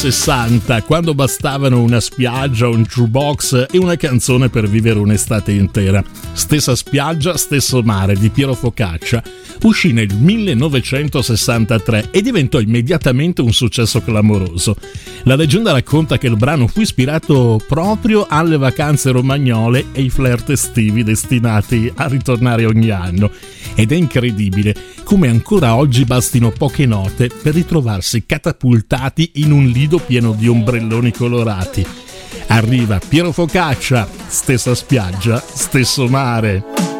60, quando bastavano una spiaggia, un jukebox e una canzone per vivere un'estate intera. Stessa spiaggia, stesso mare di Piero Focaccia uscì nel 1963 e diventò immediatamente un successo clamoroso. La leggenda racconta che il brano fu ispirato proprio alle vacanze romagnole e ai flirt estivi destinati a ritornare ogni anno. Ed è incredibile come ancora oggi bastino poche note per ritrovarsi catapultati in un lido pieno di ombrelloni colorati. Arriva Piero Focaccia, stessa spiaggia, stesso mare.